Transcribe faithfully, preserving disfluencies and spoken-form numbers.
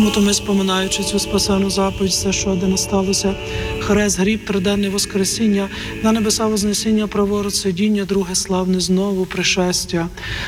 Тому то ми, споминаючи цю спасену заповідь, все, що де насталося, хрест, гріб, триденне воскресіння, на небеса вознесіння, праворуч сидіння, друге славне знову пришестя.